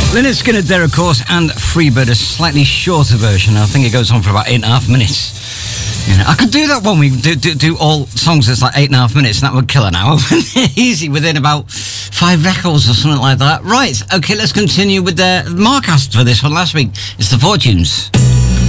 Lynyrd Skynyrd there, of course, and Freebird, a slightly shorter version. I think it goes on for about 8.5 minutes. You know, I could do that one. We do all songs that's like 8.5 minutes, and that would kill an hour. Easy, within about 5 records or something like that. Right, okay, let's continue with the Mark asked for this one last week. It's the Fortunes.